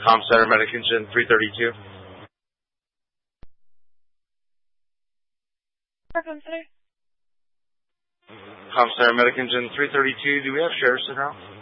Com Center Medic Engine 332. Com Center. Com Center Medic Engine 332. Do we have sheriffs in route?